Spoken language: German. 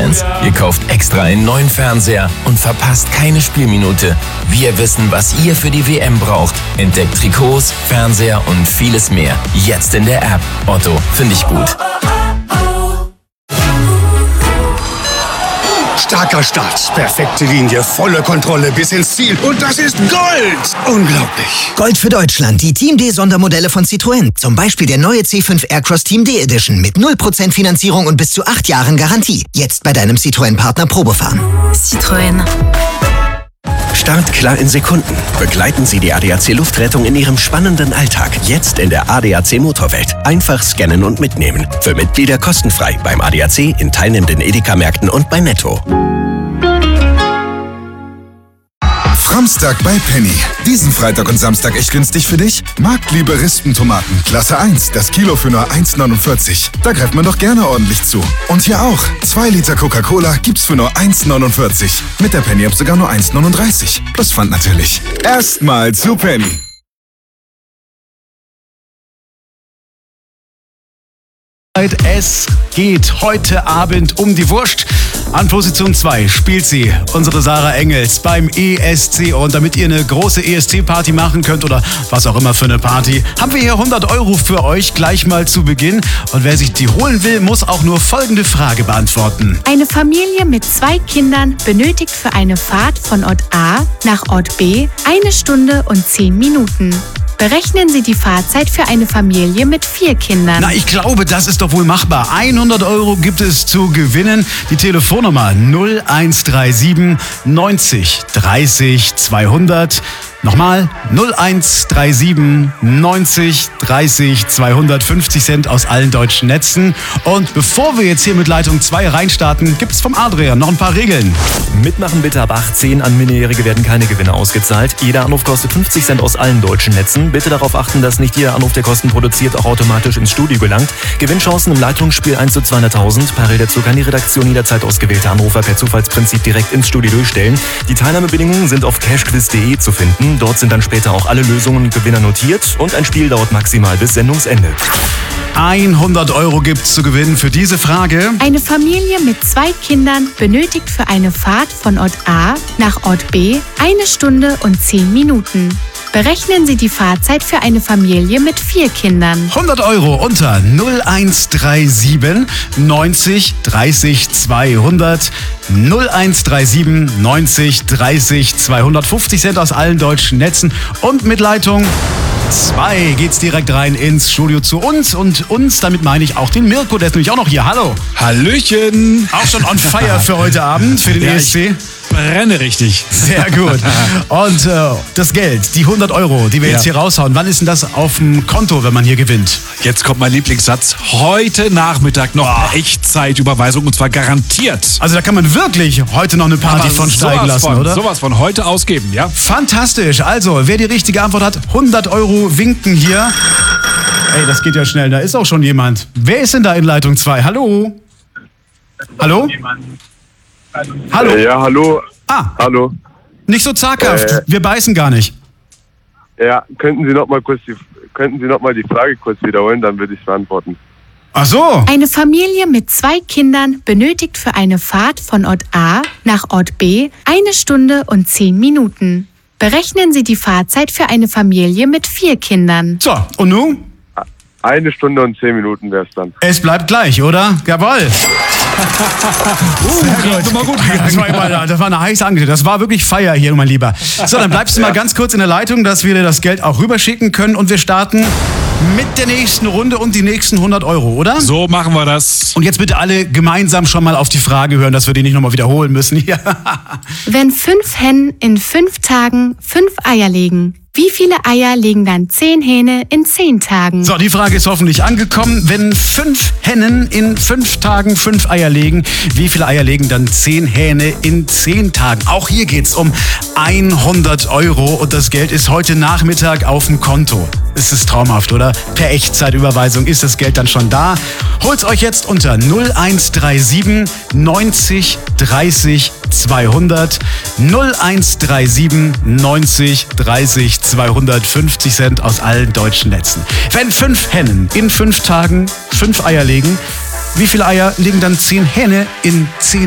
Siemens. Ihr kauft extra einen neuen Fernseher und verpasst keine Spielminute. Wir wissen, was ihr für die WM braucht. Entdeckt Trikots, Fernseher und vieles mehr. Jetzt in der App. Otto, finde ich gut. Starker Start, perfekte Linie, volle Kontrolle bis ins Ziel. Und das ist Gold! Unglaublich. Gold für Deutschland, die Team D-Sondermodelle von Citroën. Zum Beispiel der neue C5 Aircross Team D Edition mit 0% Finanzierung und bis zu 8 Jahren Garantie. Jetzt bei deinem Citroën-Partner Probefahren. Citroën. Start klar in Sekunden. Begleiten Sie die ADAC Luftrettung in Ihrem spannenden Alltag. Jetzt in der ADAC Motorwelt. Einfach scannen und mitnehmen. Für Mitglieder kostenfrei beim ADAC, in teilnehmenden Edeka-Märkten und bei Netto. Samstag bei Penny. Diesen Freitag und Samstag echt günstig für dich? Marktliebe Rispentomaten, Klasse 1, das Kilo für nur 1,49. Da greift man doch gerne ordentlich zu. Und hier auch, 2 Liter Coca-Cola gibt's für nur 1,49. Mit der Penny-App sogar nur 1,39. Plus Pfand natürlich. Erstmal zu Penny. Es geht heute Abend um die Wurst. An Position 2 spielt sie unsere Sarah Engels beim ESC. Und damit ihr eine große ESC-Party machen könnt oder was auch immer für eine Party, haben wir hier 100 € für euch gleich mal zu Beginn. Und wer sich die holen will, muss auch nur folgende Frage beantworten. Eine Familie mit 2 Kindern benötigt für eine Fahrt von Ort A nach Ort B 1 Stunde und 10 Minuten. Berechnen Sie die Fahrzeit für eine Familie mit 4 Kindern. Na, ich glaube, das ist doch wohl machbar. 100 € gibt es zu gewinnen. Die Telefonnummer 0137 90 30 200. Nochmal 0137 90 30 200, 50 Cent aus allen deutschen Netzen. Und bevor wir jetzt hier mit Leitung 2 reinstarten, gibt es vom Adrian noch ein paar Regeln. Mitmachen bitte ab 18. An Minderjährige werden keine Gewinne ausgezahlt. Jeder Anruf kostet 50 Cent aus allen deutschen Netzen. Bitte darauf achten, dass nicht jeder Anruf, der Kosten produziert, auch automatisch ins Studio gelangt. Gewinnchancen im Leitungsspiel 1 zu 200.000. Parallel dazu kann die Redaktion jederzeit ausgewählte Anrufer per Zufallsprinzip direkt ins Studio durchstellen. Die Teilnahmebedingungen sind auf cashquiz.de zu finden. Dort sind dann später auch alle Lösungen und Gewinner notiert und ein Spiel dauert maximal bis Sendungsende. 100 € gibt's zu gewinnen für diese Frage. Eine Familie mit 2 Kindern benötigt für eine Fahrt von Ort A nach Ort B 1 Stunde und 10 Minuten. Berechnen Sie die Fahrzeit für eine Familie mit 4 Kindern. 100 € unter 0137 90 30 200. 0137 90 30 200. 50 Cent aus allen deutschen Netzen. Und mit Leitung 2 geht's direkt rein ins Studio zu uns. Und uns, damit meine ich auch den Mirko, der ist nämlich auch noch hier. Hallo. Hallöchen. Auch schon on fire für heute Abend, für den ESC. Brenne richtig. Sehr gut. Und das Geld, die 100 €, die wir jetzt hier raushauen, wann ist denn das auf dem Konto, wenn man hier gewinnt? Jetzt kommt mein Lieblingssatz. Heute Nachmittag noch eine Echtzeitüberweisung und zwar garantiert. Also da kann man wirklich heute noch eine Party von steigen lassen, oder? Sowas von heute ausgeben, ja? Fantastisch. Also, wer die richtige Antwort hat, 100 € winken hier. Ey, das geht ja schnell. Da ist auch schon jemand. Wer ist denn da in Leitung 2? Hallo? Hallo? Hallo? Ja, hallo. Ah. Hallo. Nicht so zaghaft. Wir beißen gar nicht. Ja, könnten Sie noch mal die Frage kurz wiederholen, dann würde ich beantworten. Ach so. Eine Familie mit 2 Kindern benötigt für eine Fahrt von Ort A nach Ort B 1 Stunde und 10 Minuten. Berechnen Sie die Fahrzeit für eine Familie mit 4 Kindern. So, und nun? 1 Stunde und 10 Minuten wäre es dann. Es bleibt gleich, oder? Jawohl. Das war eine heiße Angriff. Das war wirklich Feier hier, mein Lieber. So, dann bleibst du mal ganz kurz in der Leitung, dass wir dir das Geld auch rüberschicken können. Und wir starten mit der nächsten Runde und die nächsten 100 €, oder? So machen wir das. Und jetzt bitte alle gemeinsam schon mal auf die Frage hören, dass wir die nicht nochmal wiederholen müssen. Wenn 5 Hennen in 5 Tagen 5 Eier legen, wie viele Eier legen dann 10 Hähne in 10 Tagen? So, die Frage ist hoffentlich angekommen. Wenn 5 Hennen in 5 Tagen 5 Eier legen, wie viele Eier legen dann 10 Hähne in 10 Tagen? Auch hier geht's um 100 € und das Geld ist heute Nachmittag auf dem Konto. Es ist traumhaft, oder? Per Echtzeitüberweisung ist das Geld dann schon da. Holt's euch jetzt unter 0137 90 30 200. 0137 90 30 250 Cent aus allen deutschen Netzen. Wenn 5 Hennen in 5 Tagen 5 Eier legen, wie viele Eier legen dann 10 Hähne in 10